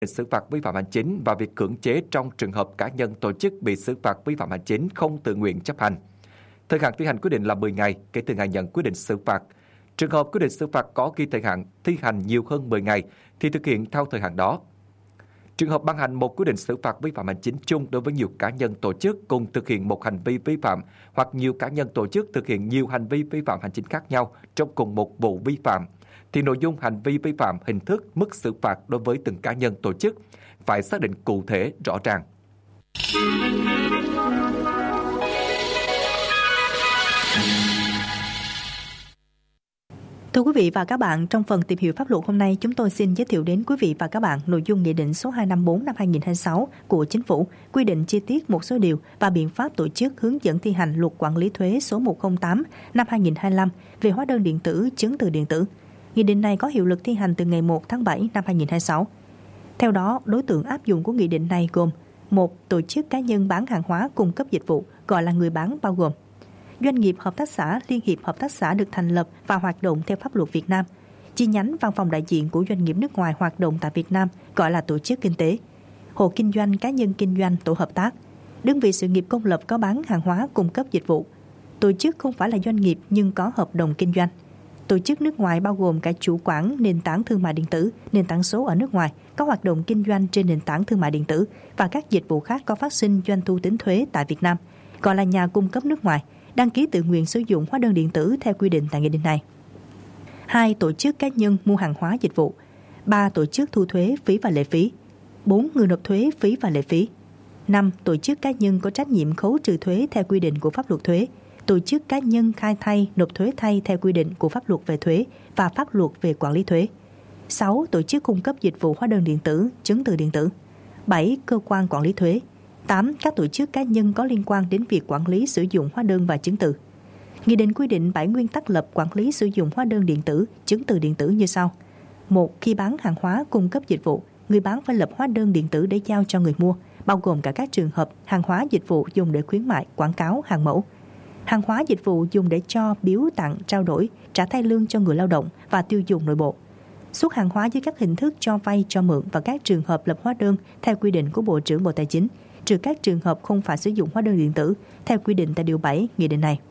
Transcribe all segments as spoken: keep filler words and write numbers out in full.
xử phạt vi phạm hành chính và việc cưỡng chế trong trường hợp cá nhân tổ chức bị xử phạt vi phạm hành chính không tự nguyện chấp hành. Thời hạn thi hành quyết định là mười ngày kể từ ngày nhận quyết định xử phạt. Trường hợp quyết định xử phạt có ghi thời hạn thi hành nhiều hơn mười ngày thì thực hiện theo thời hạn đó. Trường hợp ban hành một quyết định xử phạt vi phạm hành chính chung đối với nhiều cá nhân tổ chức cùng thực hiện một hành vi vi phạm hoặc nhiều cá nhân tổ chức thực hiện nhiều hành vi vi phạm hành chính khác nhau trong cùng một vụ vi phạm, thì nội dung hành vi vi phạm, hình thức, mức xử phạt đối với từng cá nhân tổ chức phải xác định cụ thể, rõ ràng. Thưa quý vị và các bạn, trong phần tìm hiểu pháp luật hôm nay, chúng tôi xin giới thiệu đến quý vị và các bạn nội dung Nghị định số hai trăm năm mươi tư năm hai nghìn không trăm hai mươi sáu của Chính phủ quy định chi tiết một số điều và biện pháp tổ chức hướng dẫn thi hành Luật Quản lý thuế số một không tám năm hai nghìn không trăm hai mươi lăm về hóa đơn điện tử, chứng từ điện tử. Nghị định này có hiệu lực thi hành từ ngày một tháng bảy năm hai nghìn không trăm hai mươi sáu. Theo đó, đối tượng áp dụng của nghị định này gồm: một. Tổ chức cá nhân bán hàng hóa cung cấp dịch vụ, gọi là người bán, bao gồm doanh nghiệp, hợp tác xã, liên hiệp hợp tác xã được thành lập và hoạt động theo pháp luật Việt Nam, chi nhánh, văn phòng đại diện của doanh nghiệp nước ngoài hoạt động tại Việt Nam, gọi là tổ chức kinh tế, hộ kinh doanh, cá nhân kinh doanh, tổ hợp tác, đơn vị sự nghiệp công lập có bán hàng hóa cung cấp dịch vụ, tổ chức không phải là doanh nghiệp nhưng có hợp đồng kinh doanh. Tổ chức nước ngoài bao gồm cả chủ quản nền tảng thương mại điện tử, nền tảng số ở nước ngoài, có hoạt động kinh doanh trên nền tảng thương mại điện tử và các dịch vụ khác có phát sinh doanh thu tính thuế tại Việt Nam, gọi là nhà cung cấp nước ngoài, đăng ký tự nguyện sử dụng hóa đơn điện tử theo quy định tại nghị định này. hai. Tổ chức cá nhân mua hàng hóa dịch vụ. ba. Tổ chức thu thuế, phí và lệ phí. bốn. Người nộp thuế, phí và lệ phí. năm. Tổ chức cá nhân có trách nhiệm khấu trừ thuế theo quy định của pháp luật thuế. Tổ chức cá nhân khai thay, nộp thuế thay theo quy định của pháp luật về thuế và pháp luật về quản lý thuế. sáu. Tổ chức cung cấp dịch vụ hóa đơn điện tử, chứng từ điện tử. bảy. Cơ quan quản lý thuế. tám. Các tổ chức cá nhân có liên quan đến việc quản lý sử dụng hóa đơn và chứng từ. Nghị định quy định bảy nguyên tắc lập quản lý sử dụng hóa đơn điện tử, chứng từ điện tử như sau. một. Khi bán hàng hóa cung cấp dịch vụ, người bán phải lập hóa đơn điện tử để giao cho người mua, bao gồm cả các trường hợp hàng hóa dịch vụ dùng để khuyến mại, quảng cáo, hàng mẫu. Hàng hóa dịch vụ dùng để cho, biếu tặng, trao đổi, trả thay lương cho người lao động và tiêu dùng nội bộ. Xuất hàng hóa dưới các hình thức cho vay, cho mượn và các trường hợp lập hóa đơn theo quy định của Bộ trưởng Bộ Tài chính, trừ các trường hợp không phải sử dụng hóa đơn điện tử theo quy định tại điều bảy nghị định này.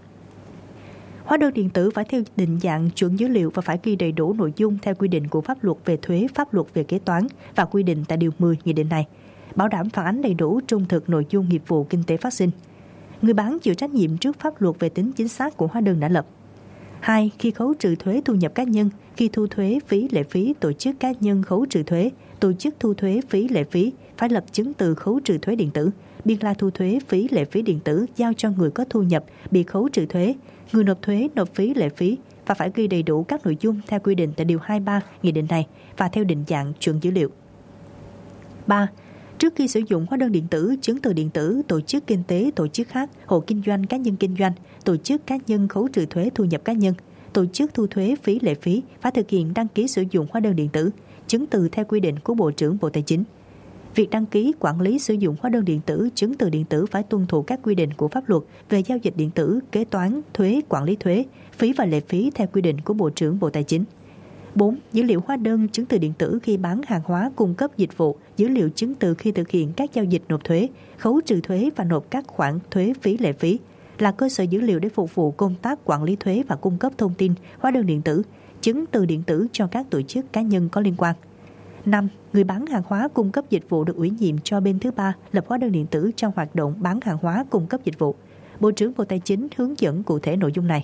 Hóa đơn điện tử phải theo định dạng chuẩn dữ liệu và phải ghi đầy đủ nội dung theo quy định của pháp luật về thuế, pháp luật về kế toán và quy định tại điều mười nghị định này, bảo đảm phản ánh đầy đủ trung thực nội dung nghiệp vụ kinh tế phát sinh. Người bán chịu trách nhiệm trước pháp luật về tính chính xác của hóa đơn đã lập. hai. Khi khấu trừ thuế thu nhập cá nhân, khi thu thuế, phí, lệ phí, tổ chức cá nhân khấu trừ thuế, tổ chức thu thuế, phí, lệ phí phải lập chứng từ khấu trừ thuế điện tử, biên lai thu thuế, phí, lệ phí điện tử giao cho người có thu nhập bị khấu trừ thuế, người nộp thuế, nộp phí, lệ phí và phải ghi đầy đủ các nội dung theo quy định tại điều hai mươi ba nghị định này và theo định dạng chuẩn dữ liệu. ba. Trước khi sử dụng hóa đơn điện tử, chứng từ điện tử, tổ chức kinh tế, tổ chức khác, hộ kinh doanh, cá nhân kinh doanh, tổ chức cá nhân khấu trừ thuế thu nhập cá nhân, tổ chức thu thuế, phí, lệ phí phải thực hiện đăng ký sử dụng hóa đơn điện tử, chứng từ theo quy định của Bộ trưởng Bộ Tài chính. Việc đăng ký, quản lý sử dụng hóa đơn điện tử, chứng từ điện tử phải tuân thủ các quy định của pháp luật về giao dịch điện tử, kế toán, thuế, quản lý thuế, phí và lệ phí theo quy định của Bộ trưởng Bộ Tài chính. bốn. Dữ liệu hóa đơn, chứng từ điện tử khi bán hàng hóa cung cấp dịch vụ, dữ liệu chứng từ khi thực hiện các giao dịch nộp thuế, khấu trừ thuế và nộp các khoản thuế, phí, lệ phí là cơ sở dữ liệu để phục vụ công tác quản lý thuế và cung cấp thông tin hóa đơn điện tử, chứng từ điện tử cho các tổ chức cá nhân có liên quan. năm. Người bán hàng hóa cung cấp dịch vụ được ủy nhiệm cho bên thứ ba lập hóa đơn điện tử trong hoạt động bán hàng hóa cung cấp dịch vụ. Bộ trưởng Bộ Tài chính hướng dẫn cụ thể nội dung này.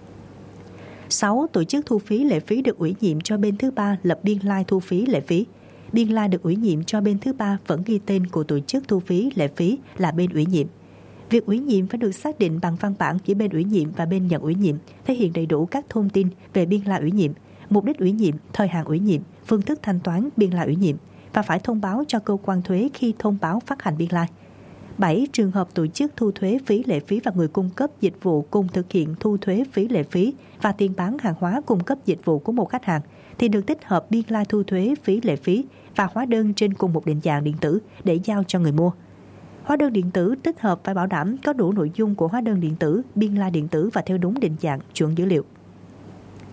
sáu. Tổ chức thu phí lệ phí được ủy nhiệm cho bên thứ ba lập biên lai thu phí lệ phí. Biên lai được ủy nhiệm cho bên thứ ba vẫn ghi tên của tổ chức thu phí lệ phí là bên ủy nhiệm. Việc ủy nhiệm phải được xác định bằng văn bản giữa bên ủy nhiệm và bên nhận ủy nhiệm, thể hiện đầy đủ các thông tin về biên lai ủy nhiệm, mục đích ủy nhiệm, thời hạn ủy nhiệm, phương thức thanh toán biên lai ủy nhiệm và phải thông báo cho cơ quan thuế khi thông báo phát hành biên lai. bảy. Trường hợp tổ chức thu thuế, phí, lệ phí và người cung cấp dịch vụ cùng thực hiện thu thuế, phí, lệ phí và tiền bán hàng hóa cung cấp dịch vụ của một khách hàng thì được tích hợp biên lai thu thuế, phí, lệ phí và hóa đơn trên cùng một định dạng điện tử để giao cho người mua. Hóa đơn điện tử tích hợp phải bảo đảm có đủ nội dung của hóa đơn điện tử, biên lai điện tử và theo đúng định dạng chuẩn dữ liệu.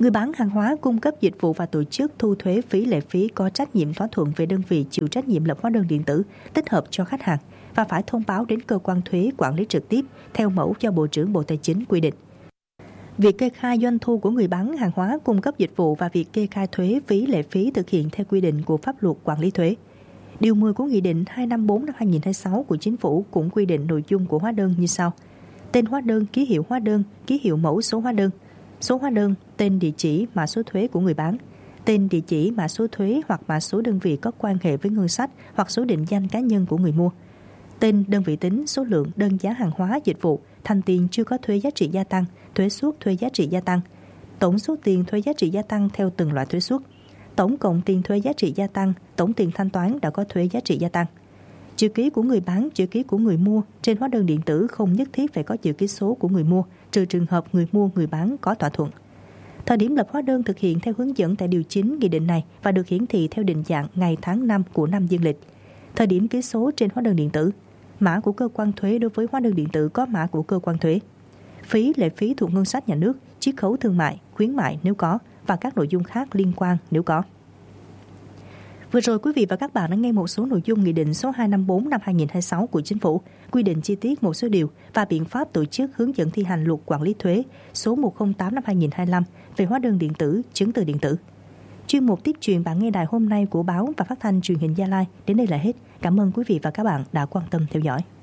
Người bán hàng hóa cung cấp dịch vụ và tổ chức thu thuế phí lệ phí có trách nhiệm thỏa thuận về đơn vị chịu trách nhiệm lập hóa đơn điện tử tích hợp cho khách hàng và phải thông báo đến cơ quan thuế quản lý trực tiếp theo mẫu do Bộ trưởng Bộ Tài chính quy định. Việc kê khai doanh thu của người bán hàng hóa cung cấp dịch vụ và việc kê khai thuế phí lệ phí thực hiện theo quy định của pháp luật quản lý thuế. Điều mười của Nghị định hai trăm năm mươi tư năm hai nghìn không trăm hai mươi sáu của Chính phủ cũng quy định nội dung của hóa đơn như sau. Tên hóa đơn, ký hiệu hóa đơn, ký hiệu mẫu số hóa đơn, số hóa đơn, tên địa chỉ, mã số thuế của người bán, tên địa chỉ, mã số thuế hoặc mã số đơn vị có quan hệ với ngân sách hoặc số định danh cá nhân của người mua, tên đơn vị tính, số lượng, đơn giá hàng hóa, dịch vụ, thành tiền chưa có thuế giá trị gia tăng, thuế suất, thuế giá trị gia tăng, tổng số tiền thuế giá trị gia tăng theo từng loại thuế suất, tổng cộng tiền thuế giá trị gia tăng, tổng tiền thanh toán đã có thuế giá trị gia tăng. Chữ ký của người bán, chữ ký của người mua trên hóa đơn điện tử không nhất thiết phải có chữ ký số của người mua, trừ trường hợp người mua người bán có thỏa thuận. Thời điểm lập hóa đơn thực hiện theo hướng dẫn tại điều chín nghị định này và được hiển thị theo định dạng ngày tháng năm của năm dương lịch. Thời điểm ký số trên hóa đơn điện tử, mã của cơ quan thuế đối với hóa đơn điện tử có mã của cơ quan thuế. Phí lệ phí thuộc ngân sách nhà nước, chiết khấu thương mại, khuyến mại nếu có và các nội dung khác liên quan nếu có. Vừa rồi quý vị và các bạn đã nghe một số nội dung Nghị định số hai trăm năm mươi tư năm hai nghìn không trăm hai mươi sáu của Chính phủ quy định chi tiết một số điều và biện pháp tổ chức hướng dẫn thi hành luật quản lý thuế số một không tám năm hai nghìn không trăm hai mươi lăm về hóa đơn điện tử, chứng từ điện tử. Chuyên mục tiếp truyền bạn nghe đài hôm nay của báo và phát thanh truyền hình Gia Lai đến đây là hết. Cảm ơn quý vị và các bạn đã quan tâm theo dõi.